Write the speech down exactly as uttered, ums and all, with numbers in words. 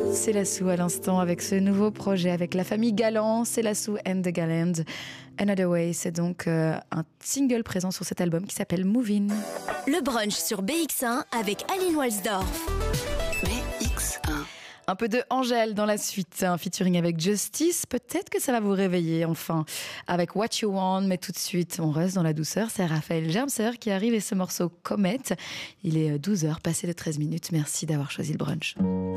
Célassou à l'instant avec ce nouveau projet avec la famille Galland, Célassou and the Galland. Another Way, c'est donc euh, un single présent sur cet album qui s'appelle Movin'. Le brunch sur B X un avec Aline Walsdorf. B X un. Un peu de Angèle dans la suite, un featuring avec Justice. Peut-être que ça va vous réveiller enfin avec What You Want, mais tout de suite, on reste dans la douceur. C'est Raphaël Germser qui arrive et ce morceau Comet. Il est douze heures, passé de treize minutes. Merci d'avoir choisi le brunch.